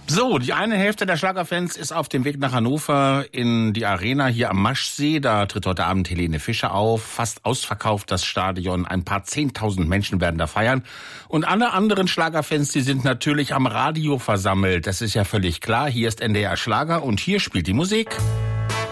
So, die eine Hälfte der Schlagerfans ist auf dem Weg nach Hannover in die Arena hier am Maschsee. Da tritt heute Abend Helene Fischer auf. Fast ausverkauft das Stadion. Ein paar 10.000 Menschen werden da feiern. Und alle anderen Schlagerfans, die sind natürlich am Radio versammelt. Das ist ja völlig klar. Hier ist NDR Schlager und hier spielt die Musik.